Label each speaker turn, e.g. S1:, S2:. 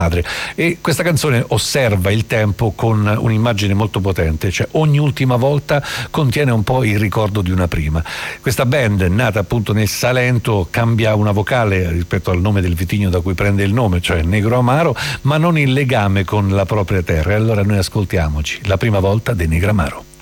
S1: madre. E questa canzone osserva il tempo con un'immagine molto potente, cioè ogni ultima volta contiene un po' il ricordo di una prima. Questa band, nata appunto nel Salento, cambia una vocale rispetto al nome del vitigno da cui prende il nome, cioè Negro Amaro, ma non il legame con la propria terra. E allora noi ascoltiamoci la prima volta dei Negramaro.